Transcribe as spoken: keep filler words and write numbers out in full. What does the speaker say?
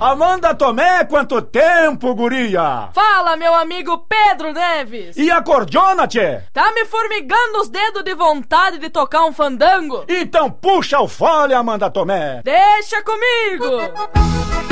Amanda Tomé, quanto tempo, guria? Fala, meu amigo Pedro Neves. E a cordiona, tchê? Tá me formigando os dedos de vontade de tocar um fandango. Então puxa o fole, Amanda Tomé. Deixa comigo.